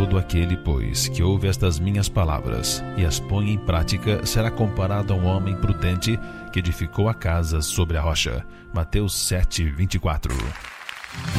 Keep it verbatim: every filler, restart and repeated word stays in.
Todo aquele, pois, que ouve estas minhas palavras e as põe em prática, será comparado a um homem prudente que edificou a casa sobre a rocha. Mateus sete, vinte e quatro.